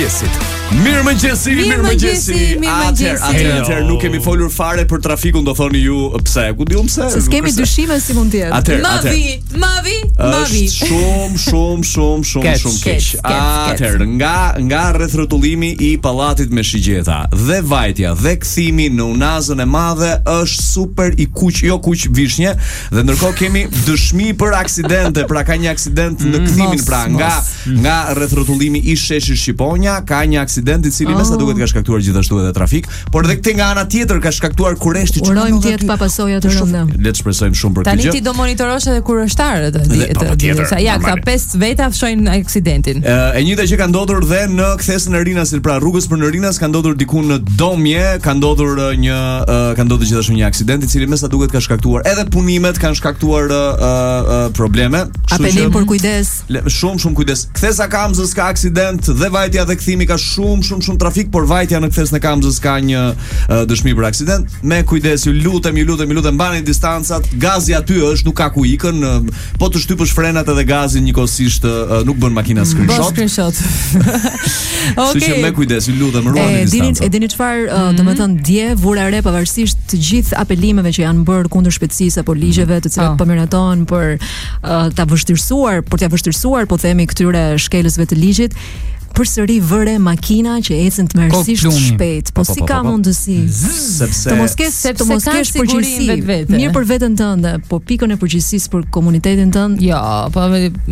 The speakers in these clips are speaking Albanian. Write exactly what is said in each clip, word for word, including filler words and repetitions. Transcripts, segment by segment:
mëngjesit. Mirë mëngjesi, mirë mëngjesi. Atëherë, atëherë, atëherë nuk kemi folur fare për trafikun, do thoni ju pse? Ku diun pse? Se s'kemi dyshime si mund të jetë. Atëherë, Mavi, Mavi, Mavi. Shumë, shumë, shumë, shumë, shumë keq. Atëherë, nga nga rrethrrotullimi i pallatit me shigjeta dhe vajtja dhe kthimi në Unazën e Madhe është super i kuq, jo kuq vishnje, dhe ndërkohë kemi dëshmi për aksidente, pra ka një aksident në kthimin, pra nga nga rrethrrotullimi i sheshit Shqiponja, ka një aksident i cili me sa duket ka shkaktuar gjithashtu edhe trafik, por edhe këtë nga ana tjetër ka shkaktuar kurreshti. Urojmë të jetë pa pasoja të rënda. Le të shpresojmë shumë për këtë gjë. Tani ti do monitorosh edhe kurreshtarët e ditë. Sa ja, ka pesë veta fshojnë aksidentin. E njëjta që ka ndodhur dhe në kthesën e Rinasit, pra rrugës për në Rinas, ka ndodhur diku në Domje, ka ndodhur një ka ndodhur gjithashtu një aksident i cili me sa duket ka shkaktuar edhe punimet, kanë shkaktuar probleme. Apelim për kujdes. Shumë shumë kujdes. Kthesa Kamzës ka aksident dhe vajtja dhe kthimi ka shumë shumë shumë trafik, por vajtja në kthesën e Kamzës ka një uh, dëshmi për aksident. Me kujdes, ju lutem, ju lutem, ju lutem, mbani distancat. Gazi aty është, nuk ka ku ikën. Uh, po të shtypësh frenat edhe gazin njëkohësisht uh, nuk bën makina screenshot. Bën screenshot. Okej. Që me kujdes, ju lutem, ruani distancat. E dini çfarë, uh, mm-hmm. domethënë dje vura re pavarësisht të gjithë apelimeve që janë bërë kundër shpejtësisë apo ligjeve të cilat oh. po miratohen për uh, ta vështirësuar, për t'ia vështirësuar, po themi këtyre shkelësve të ligjit. Përsëri vëre makina që ecën të mërësisht shpejt. Po si ka mundësi? Sepse të mos kesh, të mos kesh përgjegjësi. Mirë për veten tënde, po pikën e përgjegjësisë për komunitetin tënd. Jo, po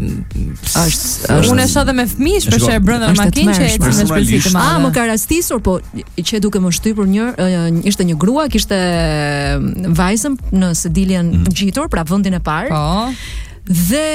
është unë e shoh edhe me fëmijë shpesh brenda makinë që ecën me shpejtësi të madhe. Ah, më ka rastisur, po që duke më shtypur një ishte një grua, kishte vajzën në sediljen ngjitur, pra vendin e parë. Po.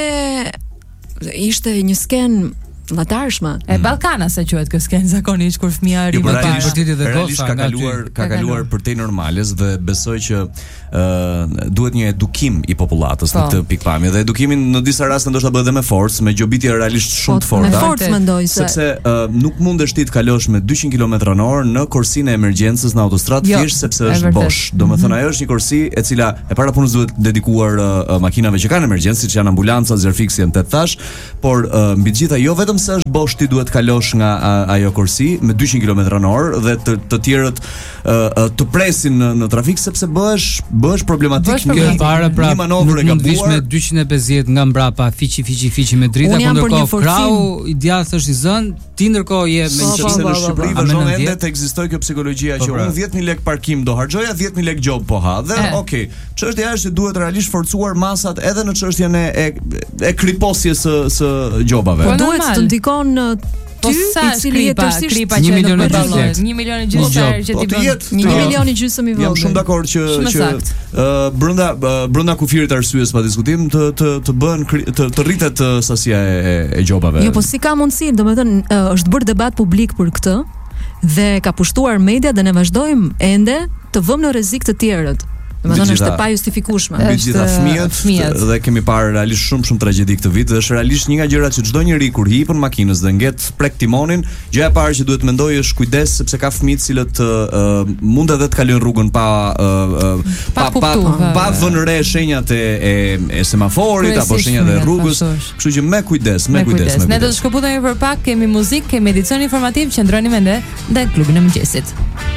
Dhe ishte një skenë latarshme. E Ballkana se quhet kjo skenë zakonisht kur fëmia arrin në parë. Realisht ka kaluar, ka kaluar për te normales dhe besoj që uh, duhet një edukim i popullatës në këtë pikpamje. Dhe edukimin në disa raste ndoshta bëhet edhe me forcë, me gjobitje realisht shumë të forta. Me forcë mendoj se sepse uh, nuk mundesh ti të kalosh me dyqind kilometra në orë në korsinë e emergjencës në autostradë thjesht sepse është bosh. Domethënë ajo është një korsi e cila e para punës duhet dedikuar uh, makinave që kanë emergjencë, siç janë ambulanca, zerfiksi, janë tetë thash, por uh, mbi të gjitha jo vetëm se është bosh, ti duhet kalosh nga a, ajo korsi me dyqind kilometra në orë dhe të, të tjerët uh, të presin në, në trafik sepse bëhesh bëhesh problematik. Një para pra një manovër e gabuar me dyqind e pesëdhjetë nga mbrapa fiqi fiqi fiqi me drita, ndërkohë krau i djathtë është i zënë, ti ndërkohë je me një sepse në Shqipëri vazhdon ende të ekzistojë kjo psikologjia që unë dhjetë mijë lekë parkim do harxoja, dhjetë mijë lekë gjob po ha. Dhe okay, çështja është se duhet realisht forcuar masat edhe në çështjen e e kriposjes së së gjobave. Po duhet të ndikon ty i cili je tërësisht një milion e gjysmë. një milion e gjysmë që ti bën. një milion e gjysmë i vogël. Jam shumë dakord që që brenda brenda kufirit arsyes pa diskutim të të të bën të, të rritet sasia e, e gjobave. Jo, po si ka mundësi, domethënë është bërë debat publik për këtë dhe ka pushtuar media dhe ne vazhdojmë ende të vëmë në rrezik të tjerët. Domethënë është e pa justifikueshme. Mbi gjitha fëmijët dhe kemi parë realisht shumë shumë tragjedi këtë vit dhe është realisht një nga gjërat që çdo njeri kur hipën makinës dhe ngjet prek timonin, gjëja e parë që duhet mendojë është kujdes sepse ka fëmijë të cilët uh, mund edhe të kalojnë rrugën pa uh, uh, pa pa pa, pa vënë re shenjat e e, e semaforit apo shenjat e rrugës, kështu që me kujdes, me kujdes. Ne do të shkëputemi për pak, kemi muzikë, kemi edicion informativ, qëndroni me ne në klubin e mëngjesit.